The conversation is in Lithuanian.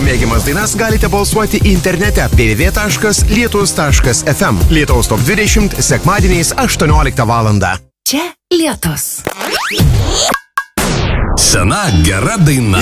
mėgiamas dainas galite balsuoti internete www.lietus.fm. Lietaus top 20 sekmadieniais 18 val. Čia Lietus. Sena gera daina.